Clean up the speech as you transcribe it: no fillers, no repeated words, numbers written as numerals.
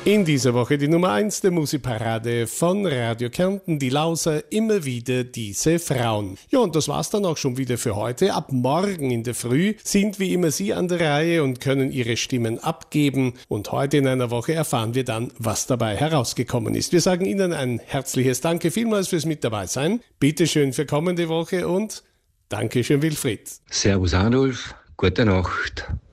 In dieser Woche die Nummer 1 der Musikparade von Radio Kärnten, die Lauser, immer wieder diese Frauen. Ja, und das war's dann auch schon wieder für heute. Ab morgen in der Früh sind wie immer Sie an der Reihe und können Ihre Stimmen abgeben. Und heute in einer Woche erfahren wir dann, was dabei herausgekommen ist. Wir sagen Ihnen ein herzliches Danke vielmals fürs mit dabei sein. Bitteschön für kommende Woche und Dankeschön, Wilfried. Servus Adolf, gute Nacht.